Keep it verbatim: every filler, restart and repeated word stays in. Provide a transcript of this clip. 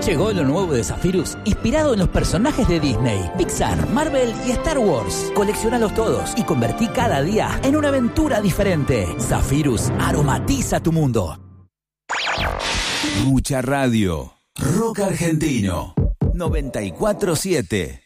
Llegó lo nuevo de Zephyrus, inspirado en los personajes de Disney, Pixar, Marvel y Star Wars. Coleccionalos todos y convertí cada día en una aventura diferente. Zephyrus aromatiza tu mundo. Mucha radio. Rock argentino. noventa y cuatro siete.